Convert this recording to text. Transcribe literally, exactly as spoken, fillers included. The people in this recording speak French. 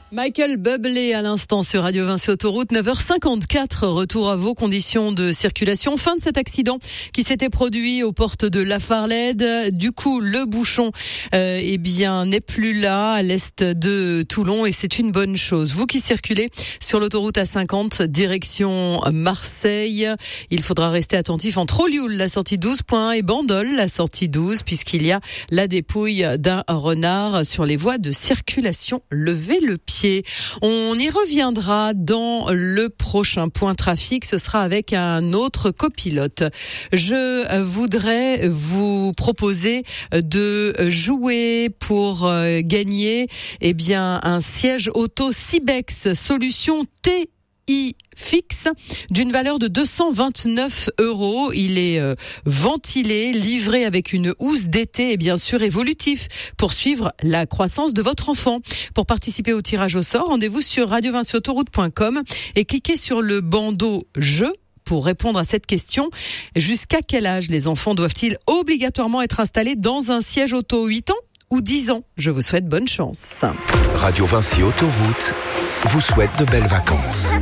Michael Bublé à l'instant sur Radio Vinci Autoroute, neuf heures cinquante-quatre, retour à vos conditions de circulation. Fin de cet accident qui s'était produit aux portes de Lafarlède. Du coup, le bouchon euh, eh bien n'est plus là à l'est de Toulon et c'est une bonne chose. Vous qui circulez sur l'autoroute A cinquante direction Marseille, il faudra rester attentif entre Olioul, la sortie douze point un, et Bandol, la sortie douze, puisqu'il y a la dépouille d'un renard sur les voies de circulation. Levez le pied. On y reviendra dans le prochain point trafic. Ce sera avec un autre copilote. Je voudrais vous proposer de jouer pour gagner, eh bien, un siège auto Cibex solution T I fixe d'une valeur de deux cent vingt-neuf euros. Il est euh, ventilé, livré avec une housse d'été et bien sûr évolutif pour suivre la croissance de votre enfant. Pour participer au tirage au sort, rendez-vous sur radio vinci autoroute point com et cliquez sur le bandeau jeu pour répondre à cette question. Jusqu'à quel âge les enfants doivent-ils obligatoirement être installés dans un siège auto? huit ans ou dix ans? Je vous souhaite bonne chance. Radio Vinci Autoroute vous souhaite de belles vacances.